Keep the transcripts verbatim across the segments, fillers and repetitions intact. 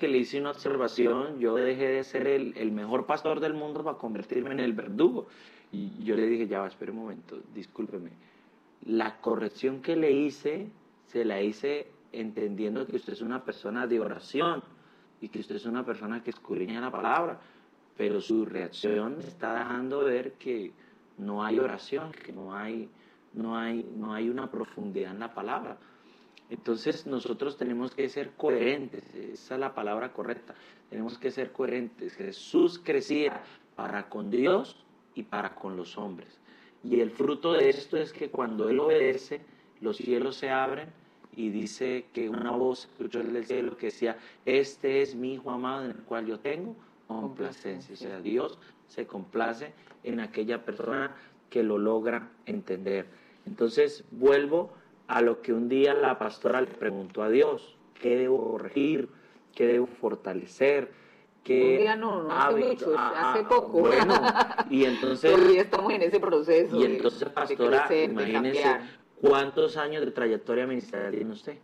que le hice una observación, yo dejé de ser el, el mejor pastor del mundo para convertirme en el verdugo. Y yo le dije, ya va, espere un momento, discúlpeme. La corrección que le hice, se la hice entendiendo que usted es una persona de oración y que usted es una persona que escudriña la palabra, pero su reacción está dejando ver que no hay oración, que no hay, no hay, no hay una profundidad en la palabra. Entonces nosotros tenemos que ser coherentes, esa es la palabra correcta, tenemos que ser coherentes. Jesús crecía para con Dios y para con los hombres. Y el fruto de esto es que cuando Él obedece, los cielos se abren y dice que una voz escuchó del cielo que decía, este es mi Hijo amado en el cual yo tengo complacencia. O sea, Dios se complace en aquella persona que lo logra entender. Entonces vuelvo a lo que un día la pastora le preguntó a Dios, ¿qué debo corregir? ¿Qué debo fortalecer? ¿Qué un día no, no hace hábito? mucho, Ah, hace poco. Bueno, y entonces... Todavía estamos en ese proceso. Y entonces, de, pastora, de crecer, imagínese cuántos años de trayectoria ministerial tiene usted.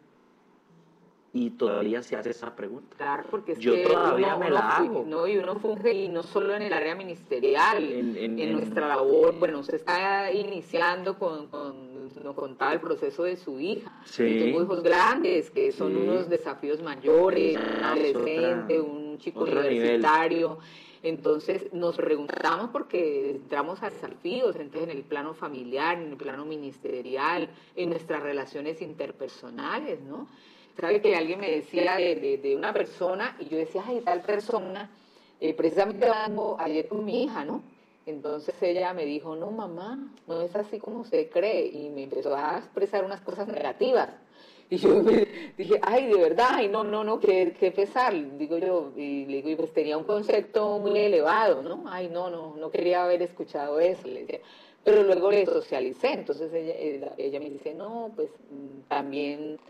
Y todavía se hace esa pregunta. Claro, porque es yo que todavía uno, me uno la fui, hago. No, y uno funge, y no solo en el área ministerial, en, en, en en nuestra labor. Bueno, usted está iniciando con, con, nos contaba el proceso de su hija. Sí. Yo tengo hijos grandes, que son sí. unos desafíos mayores, ah, un adolescente, otra, un chico universitario. Nivel. Entonces nos preguntamos porque entramos a desafíos, entonces en el plano familiar, en el plano ministerial, en nuestras relaciones interpersonales, ¿no? Sabe que alguien me decía de, de, de una persona y yo decía, ay, tal persona, eh, precisamente hablando ayer con mi hija, ¿no? Entonces ella me dijo, no, mamá, no es así como usted cree, y me empezó a expresar unas cosas negativas. Y yo me dije, ay, de verdad, ay, no, no, no, qué, qué pesar, digo yo, y le digo, pues tenía un concepto muy elevado, ¿no? Ay, no, no, no quería haber escuchado eso, le decía. Pero luego le socialicé, entonces ella, ella, ella me dice, no, pues también...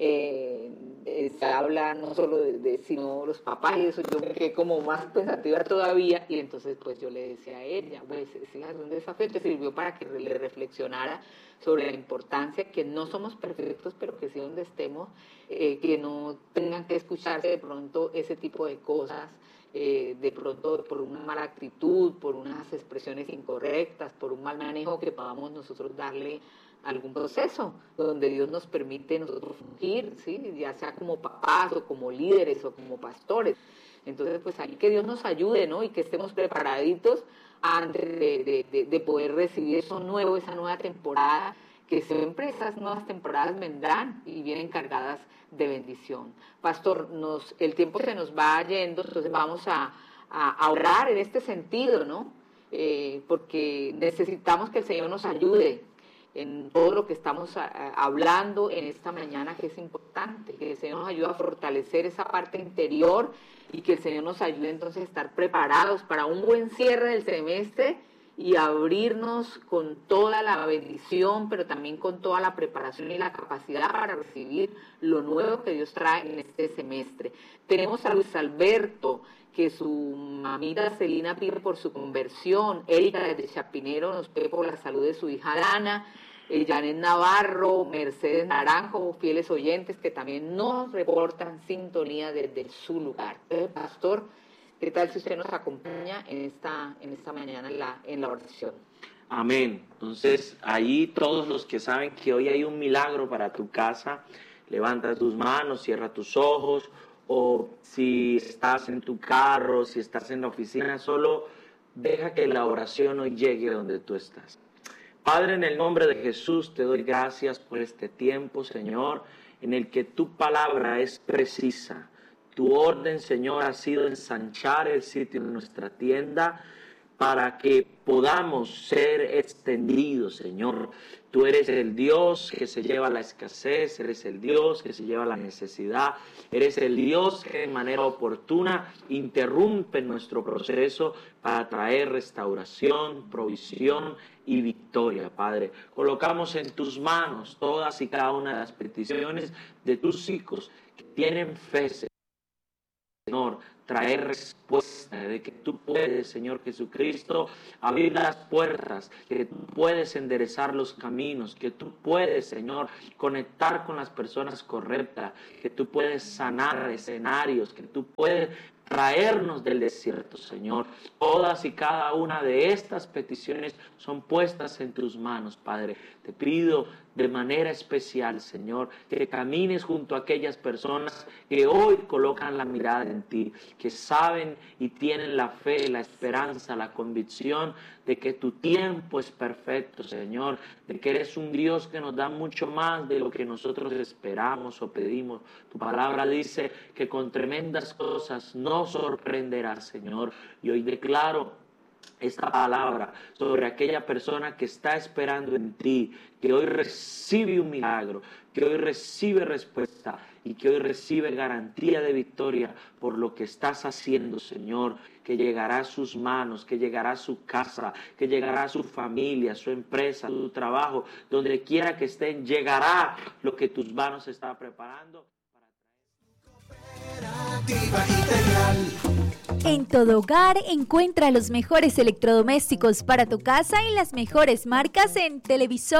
Eh, eh, se habla no solo de, de sino los papás y eso, yo me quedé como más pensativa todavía, y entonces pues yo le decía a ella, pues sí, es un desafío, te sirvió para que le reflexionara sobre la importancia que no somos perfectos, pero que sí donde estemos, eh, que no tengan que escucharse de pronto ese tipo de cosas, eh, de pronto por una mala actitud, por unas expresiones incorrectas, por un mal manejo que podamos nosotros darle algún proceso donde Dios nos permite nosotros fungir, ¿sí? Ya sea como papás o como líderes o como pastores. Entonces, pues ahí que Dios nos ayude, ¿no? Y que estemos preparaditos antes de, de, de, de poder recibir eso nuevo, esa nueva temporada, que siempre esas nuevas temporadas vendrán y vienen cargadas de bendición. Pastor, nos, el tiempo se nos va yendo, entonces vamos a, a, a orar en este sentido, ¿no? Eh, porque necesitamos que el Señor nos ayude en todo lo que estamos a, a, hablando en esta mañana, que es importante, que el Señor nos ayude a fortalecer esa parte interior y que el Señor nos ayude entonces a estar preparados para un buen cierre del semestre y abrirnos con toda la bendición, pero también con toda la preparación y la capacidad para recibir lo nuevo que Dios trae en este semestre. Tenemos a Luis Alberto, que su mamita Celina pide por su conversión, Erika desde Chapinero nos pide por la salud de su hija Dana, eh, Janet Navarro, Mercedes Naranjo, fieles oyentes que también nos reportan sintonía desde su lugar. Eh, Pastor, ¿qué tal si usted nos acompaña en esta, en esta mañana en la, en la oración? Amén. Entonces, ahí todos los que saben que hoy hay un milagro para tu casa, levanta tus manos, cierra tus ojos, o si estás en tu carro, si estás en la oficina, solo deja que la oración hoy llegue donde tú estás. Padre, en el nombre de Jesús te doy gracias por este tiempo, Señor, en el que tu palabra es precisa. Tu orden, Señor, ha sido ensanchar el sitio en nuestra tienda para que podamos ser extendidos, Señor. Tú eres el Dios que se lleva la escasez, eres el Dios que se lleva la necesidad, eres el Dios que de manera oportuna interrumpe nuestro proceso para traer restauración, provisión y victoria, Padre. Colocamos en tus manos todas y cada una de las peticiones de tus hijos que tienen fe, Señor, traer respuesta, de que tú puedes, Señor Jesucristo, abrir las puertas, que tú puedes enderezar los caminos, que tú puedes, Señor, conectar con las personas correctas, que tú puedes sanar escenarios, que tú puedes traernos del desierto, Señor. Todas y cada una de estas peticiones son puestas en tus manos, Padre. Te pido de manera especial, Señor, que camines junto a aquellas personas que hoy colocan la mirada en ti, que saben y tienen la fe, la esperanza, la convicción de que tu tiempo es perfecto, Señor, de que eres un Dios que nos da mucho más de lo que nosotros esperamos o pedimos. Tu palabra dice que con tremendas cosas nos sorprenderás, Señor. Y hoy declaro esta palabra sobre aquella persona que está esperando en ti, que hoy recibe un milagro, que hoy recibe respuesta y que hoy recibe garantía de victoria por lo que estás haciendo, Señor, que llegará a sus manos, que llegará a su casa, que llegará a su familia, a su empresa, a su trabajo, donde quiera que estén, llegará lo que tus manos están preparando. En Todo Hogar encuentra los mejores electrodomésticos para tu casa y las mejores marcas en televisores.